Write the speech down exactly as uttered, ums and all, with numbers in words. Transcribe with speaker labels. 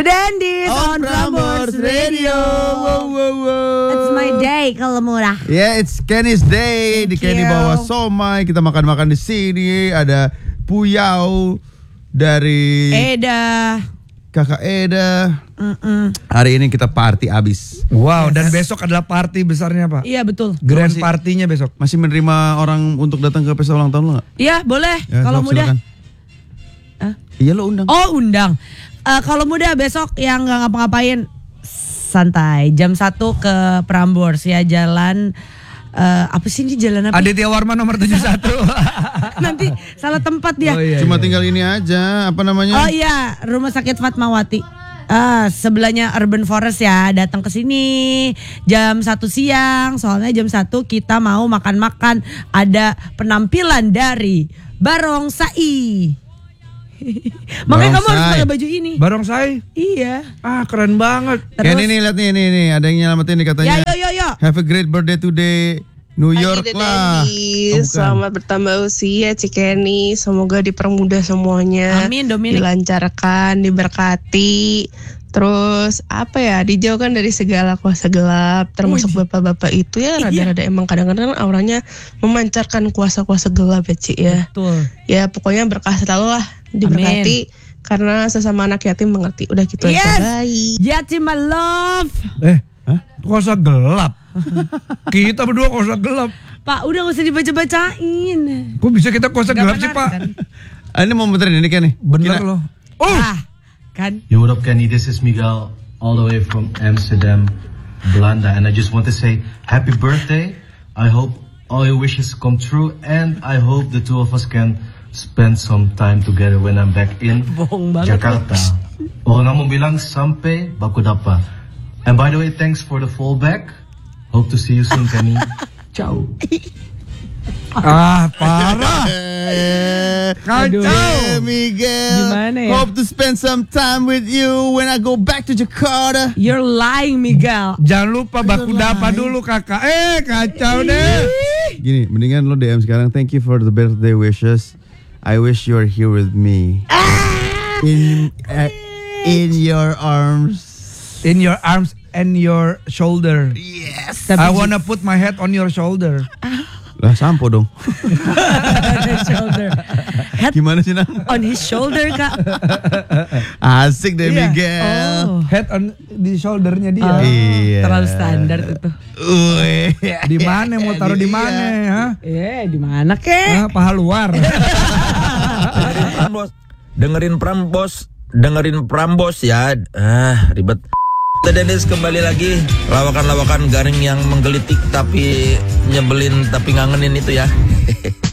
Speaker 1: Dendis on, on Prambors Radio.
Speaker 2: Wow, wow, wow.
Speaker 1: It's my day kalau murah.
Speaker 2: Yeah, it's Kenny's day.
Speaker 1: Thank
Speaker 2: Di Kenny
Speaker 1: you.
Speaker 2: bawa somai, kita makan-makan di sini. Ada Puyau dari
Speaker 1: Eda.
Speaker 2: Kakak Eda.
Speaker 1: Mm-mm.
Speaker 2: Hari ini kita party abis.
Speaker 3: Wow,
Speaker 1: Yes.
Speaker 3: dan besok adalah party besarnya, Pak.
Speaker 1: Iya betul.
Speaker 3: Grand
Speaker 2: Masih-
Speaker 3: partinya besok.
Speaker 2: Masih menerima orang untuk datang ke pesta ulang tahun lo gak?
Speaker 1: Iya boleh.
Speaker 2: Ya,
Speaker 1: Kalau
Speaker 2: sok,
Speaker 1: muda.
Speaker 2: silakan.
Speaker 1: Hah?
Speaker 2: Iya lo undang.
Speaker 1: Oh undang. Uh, kalau muda besok yang nggak ngapa-ngapain santai. Jam satu ke Prambors ya, jalan uh, apa sih ini jalan apa?
Speaker 3: Aditya Warman nomor tujuh puluh satu.
Speaker 1: Nanti salah tempat dia.
Speaker 3: Oh, iya,
Speaker 2: Cuma
Speaker 3: iya.
Speaker 2: tinggal ini aja, apa namanya?
Speaker 1: Oh iya, Rumah Sakit Fatmawati. Ah, sebelahnya Urban Forest ya. Datang ke sini jam satu siang. Soalnya jam satu kita mau makan-makan. Ada penampilan dari Barongsai. Makanya kamu harus
Speaker 2: Barongsai.
Speaker 1: pakai baju ini.
Speaker 3: Barongsai.
Speaker 1: Iya.
Speaker 3: Ah, keren banget.
Speaker 2: Ken ini lihat nih, nih, nih, ada yang nyelamatin nih katanya.
Speaker 1: Ya yo yo yo.
Speaker 2: Have a great birthday today, New York
Speaker 4: Pagi,
Speaker 2: lah.
Speaker 4: Dendis.
Speaker 2: Oh, bukan.
Speaker 4: Selamat bertambah usia Cikeni. Semoga dipermudah semuanya.
Speaker 1: Amin, Dominic.
Speaker 4: Dilancarkan, diberkati. Terus apa ya, dijauhkan dari segala kuasa gelap. Termasuk
Speaker 1: Wih.
Speaker 4: bapak-bapak itu ya
Speaker 1: Iya.
Speaker 4: rada-rada emang kadang-kadang auranya memancarkan kuasa-kuasa gelap ya Cik ya.
Speaker 1: Betul.
Speaker 4: Ya pokoknya berkah selalu lah, diberkati. Karena sesama anak yatim mengerti. Udah gitu
Speaker 1: Yes.
Speaker 4: aja. Bye.
Speaker 1: Yati my love.
Speaker 3: Eh, kuasa gelap. Kita berdua kuasa gelap.
Speaker 1: Pak, udah gak usah dibaca-bacain.
Speaker 3: Kok bisa kita kuasa
Speaker 1: Gak
Speaker 3: gelap sih,
Speaker 1: benar,
Speaker 3: Pak?
Speaker 1: kan?
Speaker 2: Ah, ini mau muterin ini Ken nih.
Speaker 3: Bener
Speaker 2: Kira-
Speaker 3: loh. Oh,
Speaker 1: Ah, kan?
Speaker 5: Yo, what up, Kenny? This is Miguel, all the way from Amsterdam, Belanda, and I just want to say happy birthday. I hope all your wishes come true, and I hope the two of us can spend some time together when I'm back in
Speaker 1: Bohong banget.
Speaker 5: Jakarta. Orang mau bilang sampai baku dapat. And by the way, thanks for the fallback. Hope to see you soon, Kenny. Ciao.
Speaker 3: ah, parah.
Speaker 2: Kacau
Speaker 1: Aduh.
Speaker 2: Miguel.
Speaker 1: Gimana ya?
Speaker 2: Hope to spend some time with you when I go back to Jakarta.
Speaker 1: You're lying, Miguel.
Speaker 3: Jangan lupa baku dapa dulu, Kakak. Eh, kacau deh.
Speaker 2: Gini, mendingan lo D M sekarang. Thank you for the birthday wishes. I wish you're here with me. In uh, in your arms.
Speaker 3: In your arms and your shoulder.
Speaker 2: Yes.
Speaker 3: I wanna put my head on your shoulder.
Speaker 2: Lah sampo dong.
Speaker 1: His shoulder. Head
Speaker 2: Gimana sih Nang?
Speaker 1: on his shoulder, Kak.
Speaker 2: Asik deh
Speaker 3: Iya.
Speaker 2: Miguel.
Speaker 1: Oh.
Speaker 3: Head on di shouldernya dia.
Speaker 1: Oh,
Speaker 2: Iya.
Speaker 1: terlalu standar itu.
Speaker 2: Uy.
Speaker 3: Di mana mau taruh di mana, ha?
Speaker 1: Eh, di mana, Kek?
Speaker 3: Ah, paha luar.
Speaker 6: Prambos, dengerin Prambos, dengerin Prambos ya. Ah, ribet. Dendis kembali lagi, lawakan-lawakan garing yang menggelitik tapi nyebelin tapi ngangenin itu ya.